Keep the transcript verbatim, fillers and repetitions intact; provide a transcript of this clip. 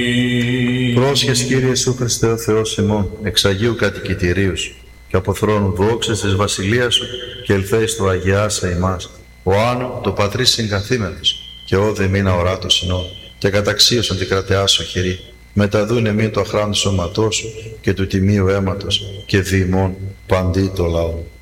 Πρόσχες Κύριε Ιησού Χριστέ ο Θεός ημών, εξ Αγίου κατοικητηρίου σου, και από θρόνου δόξες της βασιλείας σου, και ελθέεις του αγιάσα ημάς. Ο άνω το πατρίς συγκαθήμενος, και όδε μήνα οράτο συνό, και καταξίωσον την κρατεάσω χειρή. Μεταδούν εμείς το αχράντο σώματό σου και του τιμίου αίματος, και δι' ημών παντί το λαό.